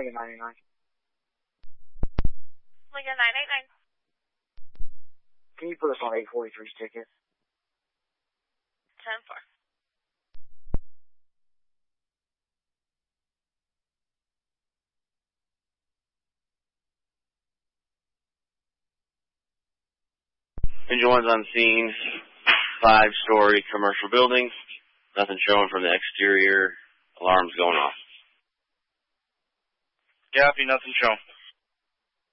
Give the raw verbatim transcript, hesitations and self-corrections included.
Lincoln nine eight nine. Lincoln nine eight nine. Can you put us on eight forty-three's ticket? ten four. Engine one's on scene. Five-story commercial building. Nothing showing from the exterior. Alarm's going off. Copy, nothing showing.